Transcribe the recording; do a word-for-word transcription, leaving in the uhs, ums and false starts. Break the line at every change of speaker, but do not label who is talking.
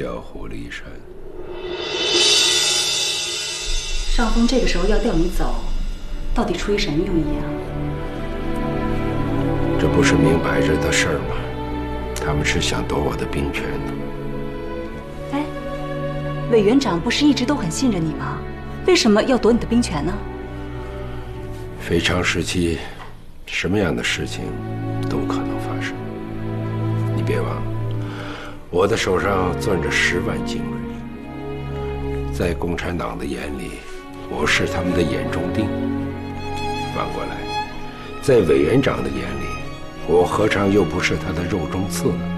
调虎离山。
少峰这个时候要调你走，到底出于什么用意啊？
这不是明摆着的事儿吗？他们是想夺我的兵权呢。
哎，委员长不是一直都很信任你吗？为什么要夺你的兵权呢？
非常时期，什么样的事情都可能发生。你别忘了，我的手上攥着十万精锐，在共产党的眼里，我是他们的眼中钉。反过来，在委员长的眼里，我何尝又不是他的肉中刺呢？